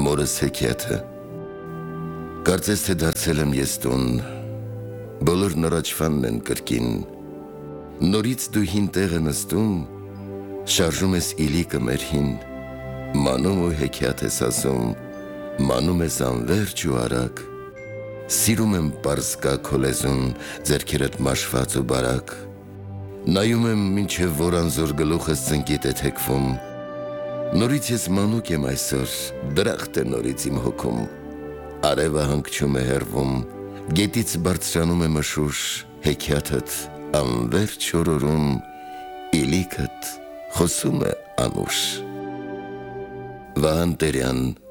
մորս հեքիաթը Կարծես թե դարձել եմ ես տուն Բոլորն առաջվանն են կրկին Նորից դու հին տեղը նստում Շարժում ես իլիկը մեր հին Մանում ու հեքիաթ ես ասում Մանում ես անվերջ ու արագ Սիրում եմ պարզ կա քո լեզուն Ձեռքերդ մաշված ու բարակ Նայում եմ մինչև որ անզոր գլուխս ծնկիտ է թեքվում Նորից ես մանուկ եմ այսօր Դրախտ է նորից իմ հոգում Արևը հանգչում է հեռվում Գետից բարձրանում է մշուշ Հեքիաթդ անվերջ օրորում Իլիկդ խոսում է անուշ Վահան Տերյան